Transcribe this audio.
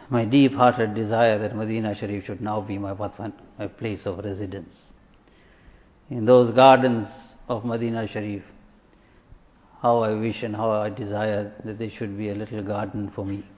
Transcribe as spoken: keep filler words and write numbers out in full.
my deep-hearted desire that Medina Sharif should now be my watan, my place of residence. In those gardens of Medina Sharif, how I wish and how I desire that there should be a little garden for me.